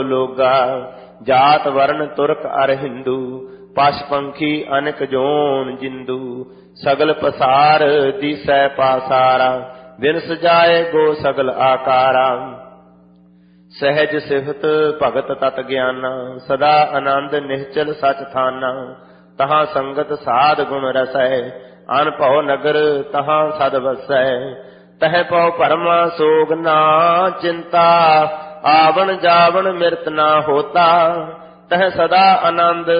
ਲੋਗਾ। ਜਾਤ ਵਰਨ ਤੁਰਕ ਅਰ ਹਿੰਦੂ, ਪਸ਼ ਪੰਖੀ ਅਨਕ ਜੋਨ ਜਿੰਦੂ। ਸਗਲ ਪਸਾਰ ਦੀਸੈ ਪਾਸਾਰਾ, ਬਿਨ ਸਜਾਏ ਗੋ ਸਗਲ ਆਕਾਰਾ। ਸਹਿਜ ਸਿਫਤ ਭਗਤ ਤਤ ਗਿਆਨਾ, ਸਦਾ ਆਨੰਦ ਨਿਹਚਲ ਸਚ ਥਾਨਾ। ਤਹਾਂ ਸੰਗਤ ਸਾਧ ਗੁਣ ਰਸੈ, ਅਨ ਭਉ ਨਗਰ ਤਹਾਂ ਸਦ ਵਸੈ। ਤਹ ਪਉ ਭਰਮਾ ਸੋਗ ਨਾ ਚਿੰਤਾ, ਆਵਣ ਜਾਵਣ ਮਿਰਤ ਨਾ ਹੋਤਾ। ਤਹ ਸਦਾ ਆਨੰਦ